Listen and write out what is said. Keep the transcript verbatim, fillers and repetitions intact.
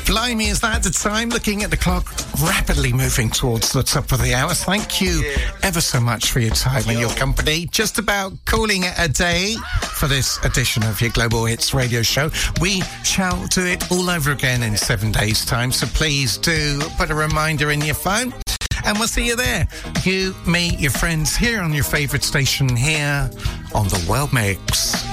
Blimey, is that the time? Looking at the clock, rapidly moving towards the top of the hour. Thank you yeah. ever so much for your time and your company. Just about calling it a day for this edition of your Global Hits radio show. We shall do it all over again in seven days' time, so please do put a reminder in your phone. And we'll see you there. You, me, your friends, here on your favourite station here on the World Mix.